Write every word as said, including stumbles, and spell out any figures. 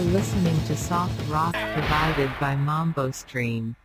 listening to soft rock provided by Mambo Stream.